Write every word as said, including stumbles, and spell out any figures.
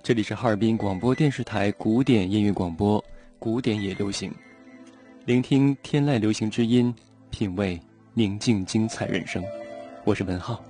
这里是哈尔滨广播电视台古典音乐广播，古典也流行，聆听天籁流行之音，品味宁静精彩人生。我是文浩。